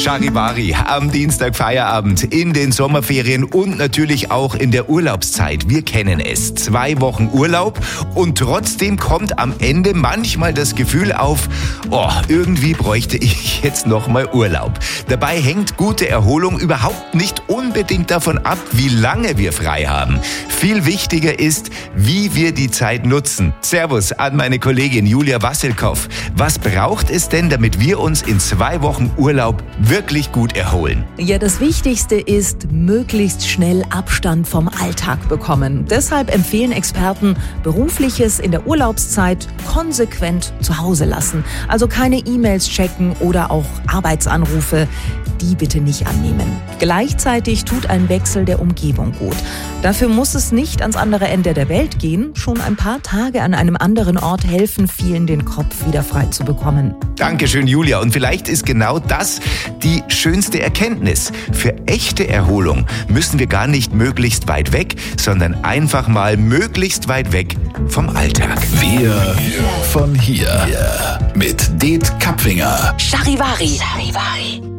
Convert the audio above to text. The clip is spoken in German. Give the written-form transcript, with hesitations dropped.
Charivari am Dienstag Feierabend in den Sommerferien und natürlich auch in der Urlaubszeit. Wir kennen es. 2 Wochen Urlaub und trotzdem kommt am Ende manchmal das Gefühl auf, irgendwie bräuchte ich jetzt noch mal Urlaub. Dabei hängt gute Erholung überhaupt nicht unbedingt davon ab, wie lange wir frei haben. Viel wichtiger ist, wie wir die Zeit nutzen. Servus an meine Kollegin Julia Wassilkow. Was braucht es denn, damit wir uns in 2 Wochen Urlaub wirklich gut erholen? Ja, das Wichtigste ist, möglichst schnell Abstand vom Alltag bekommen. Deshalb empfehlen Experten, Berufliches in der Urlaubszeit konsequent zu Hause lassen. Also keine E-Mails checken oder auch Arbeitsanrufe. Die bitte nicht annehmen. Gleichzeitig tut ein Wechsel der Umgebung gut. Dafür muss es nicht ans andere Ende der Welt gehen. Schon ein paar Tage an einem anderen Ort helfen vielen, den Kopf wieder frei zu bekommen. Dankeschön, Julia. Und vielleicht ist genau das die schönste Erkenntnis. Für echte Erholung müssen wir gar nicht möglichst weit weg, sondern einfach mal möglichst weit weg vom Alltag. Wir von hier. Mit Det Kapfinger. Charivari.